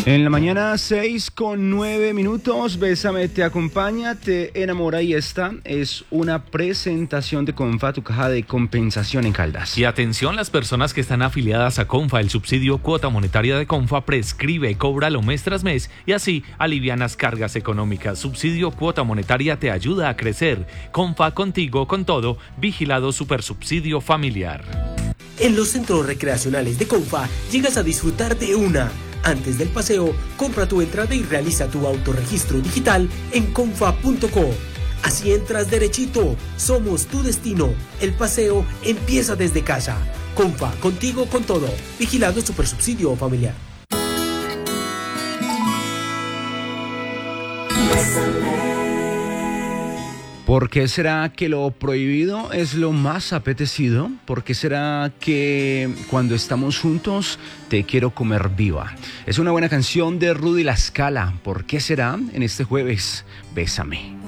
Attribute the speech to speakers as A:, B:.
A: En la mañana 6:09, Bésame te acompaña, te enamora y esta es una presentación de Confa, tu caja de compensación en Caldas.
B: Y atención, las personas que están afiliadas a Confa, el subsidio cuota monetaria de Confa prescribe, cóbralo mes tras mes y así alivianas cargas económicas. Subsidio cuota monetaria te ayuda a crecer. Confa, contigo, con todo, vigilado Supersubsidio Familiar.
C: En los centros recreacionales de Confa llegas a disfrutar de una. Antes del paseo, compra tu entrada y realiza tu autorregistro digital en confa.co. Así entras derechito. Somos tu destino. El paseo empieza desde casa. Confa, contigo con todo. Vigilando Supersubsidio Familiar.
A: ¿Por qué será que lo prohibido es lo más apetecido? ¿Por qué será que cuando estamos juntos te quiero comer viva? Es una buena canción de Rudy La Scala. ¿Por qué será en este jueves? Bésame.